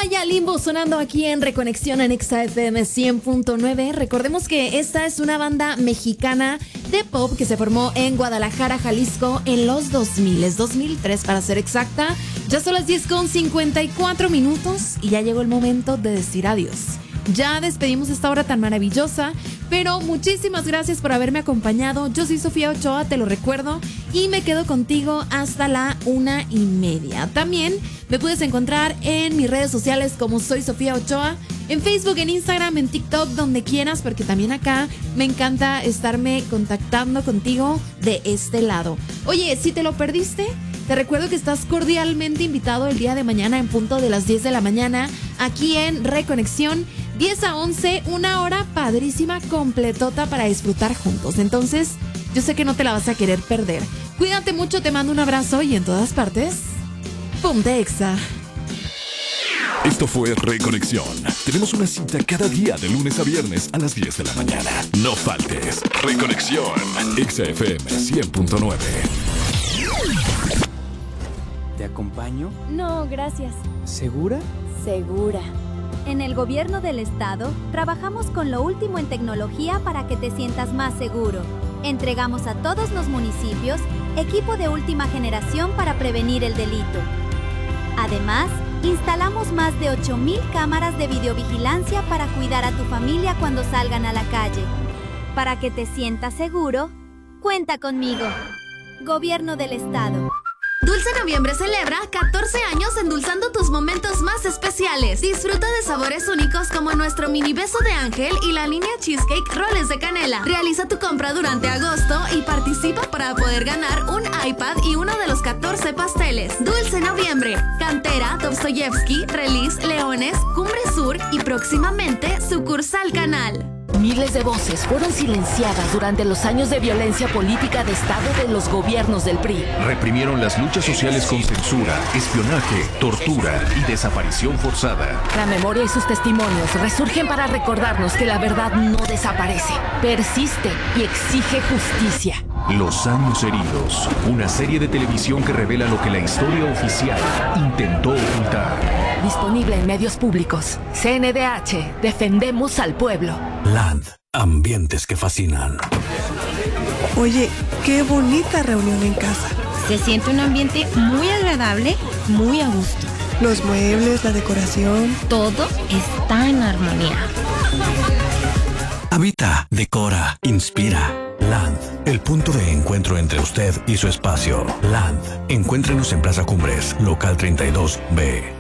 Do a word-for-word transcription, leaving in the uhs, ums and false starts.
Maya Limbo sonando aquí en Reconexión en Exa F M cien punto nueve. Recordemos que esta es una banda mexicana de pop que se formó en Guadalajara, Jalisco en los dos mil, dos mil tres para ser exacta. Ya son las diez con cincuenta y cuatro minutos y ya llegó el momento de decir adiós. Ya despedimos esta hora tan maravillosa, pero muchísimas gracias por haberme acompañado. Yo soy Sofía Ochoa, te lo recuerdo, y me quedo contigo hasta la una y media. También me puedes encontrar en mis redes sociales como Soy Sofía Ochoa, en Facebook, en Instagram, en TikTok, donde quieras, porque también acá me encanta estarme contactando contigo de este lado. Oye, si te lo perdiste, te recuerdo que estás cordialmente invitado el día de mañana en punto de las diez de la mañana aquí en Reconexión, diez a once, una hora padrísima, completota para disfrutar juntos. Entonces, yo sé que no te la vas a querer perder. Cuídate mucho, te mando un abrazo y en todas partes, ponte Exa. Esto fue Reconexión. Tenemos una cita cada día de lunes a viernes a las diez de la mañana. No faltes. Reconexión. Exa F M cien punto nueve. ¿Te acompaño? No, gracias. ¿Segura? Segura. En el gobierno del estado, trabajamos con lo último en tecnología para que te sientas más seguro. Entregamos a todos los municipios equipo de última generación para prevenir el delito. Además, instalamos más de ocho mil cámaras de videovigilancia para cuidar a tu familia cuando salgan a la calle. Para que te sientas seguro, cuenta conmigo. Gobierno del estado. Dulce Noviembre celebra catorce años endulzando tus momentos más especiales. Disfruta de sabores únicos como nuestro mini beso de ángel y la línea Cheesecake Roles de Canela. Realiza tu compra durante agosto y participa para poder ganar un iPad y uno de los catorce pasteles. Dulce Noviembre, Cantera, Dostoyevsky, Release, Leones, Cumbre Sur y próximamente sucursal Canal. Miles de voces fueron silenciadas durante los años de violencia política de Estado de los gobiernos del P R I. Reprimieron las luchas sociales con censura, espionaje, tortura y desaparición forzada. La memoria y sus testimonios resurgen para recordarnos que la verdad no desaparece, persiste y exige justicia. Los años heridos, una serie de televisión que revela lo que la historia oficial intentó ocultar. Disponible en medios públicos. C N D H, defendemos al pueblo. Land, ambientes que fascinan. Oye, qué bonita reunión en casa. Se siente un ambiente muy agradable, muy a gusto. Los muebles, la decoración. Todo está en armonía. Habita, decora, inspira. Land, el punto de encuentro entre usted y su espacio. Land, encuéntrenos en Plaza Cumbres, local treinta y dos B.